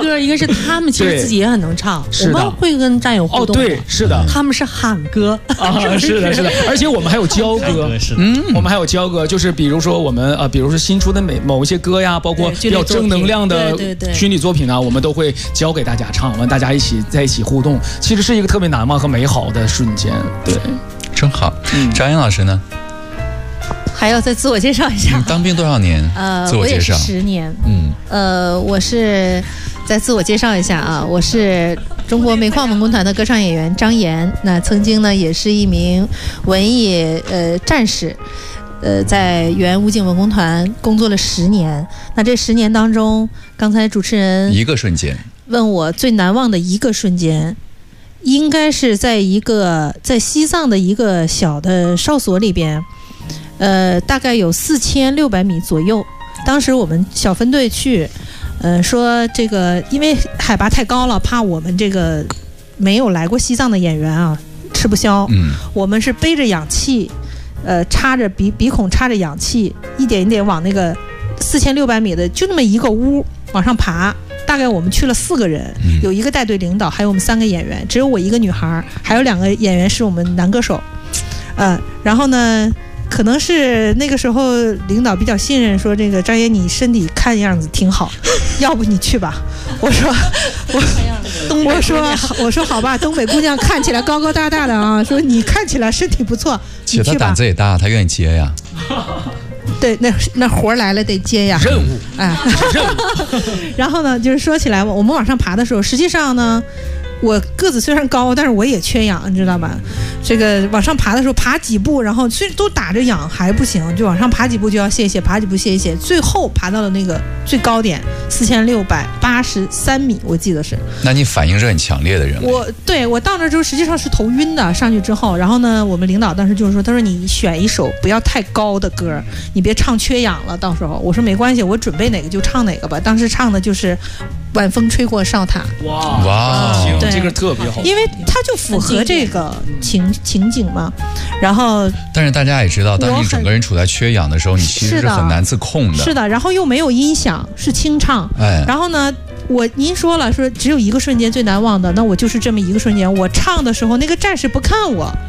歌，一个是他们其实自己也很能唱，我们会跟战友互动。 对，是的， 他们是喊歌啊，是的，而且我们还有交歌，我们还有交歌，就是比如说我们比如说新出的某一些歌呀，包括比较正能量的虚拟作品啊，我们都会教给大家唱，完大家在一起互动，其实是一个特别难忘和美好的瞬间。对， 真好。张岩老师呢？ 还要再自我介绍一下。 当兵多少年？自我介绍。 我也10年。我是再自我介绍一下啊，我是中国煤矿文工团的歌唱演员张岩。那曾经呢也是一名文艺战士，在原武警文工团工作了10年。那这10年当中，刚才主持人一个瞬间问我最难忘的一个瞬间，应该是在西藏的一个小的哨所里边。大概有4600米左右。当时我们小分队去，说这个因为海拔太高了，怕我们这个没有来过西藏的演员啊吃不消。我们是背着氧气，插着鼻孔插着氧气，一点一点往那个4600米的就那么一个屋往上爬。大概我们去了4个人，有一个带队领导，还有我们3个演员，只有我一个女孩，还有2个演员是我们男歌手。然后呢，可能是那个时候领导比较信任，说这个张爷你身体看样子挺好，要不你去吧。我说好吧，东北姑娘看起来高高大大的啊，说你看起来身体不错， 其实他胆子也大，他愿意接呀。 对，那活来了得接呀， 任务任务。 然后呢，就是说起来，我们往上爬的时候，实际上呢，我个子虽然高，但是我也缺氧，你知道吧？这个往上爬的时候，爬几步，然后虽然都打着氧还不行，就往上爬几步就要歇歇，爬几步歇一歇，最后爬到了那个最高点4683米，我记得是。 那你反应是很强烈的人。 我到那之后实际上是头晕的，上去之后，然后呢，我们领导当时就是说，他说你选一首不要太高的歌，你别唱缺氧了，到时候。我说没关系，我准备哪个就唱哪个吧。当时唱的就是晚风吹过哨塔。 哇，对，这个特别好， 因为它就符合这个情景嘛。然后， 但是大家也知道，当你整个人处在缺氧的时候，你其实是很难自控的。 是的，然后又没有音响，是清唱。然后呢，您说了，说只有一个瞬间最难忘的，那我就是这么一个瞬间。我唱的时候，那个战士不看我。